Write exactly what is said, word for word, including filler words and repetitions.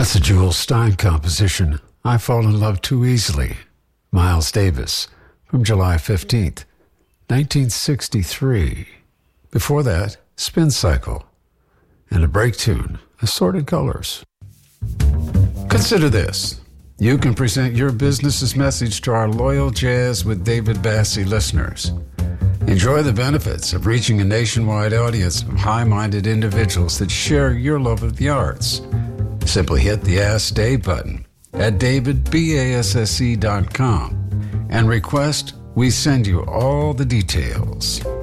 That's a Jewel Stein composition, I Fall in Love Too Easily. Miles Davis, from July fifteenth, nineteen sixty-three. Before that, Spin Cycle. And a break tune, Assorted Colors. Consider this. You can present your business's message to our loyal Jazz with David Bassey listeners. Enjoy the benefits of reaching a nationwide audience of high-minded individuals that share your love of the arts. Simply hit the Ask Dave button at david basse dot com and request we send you all the details.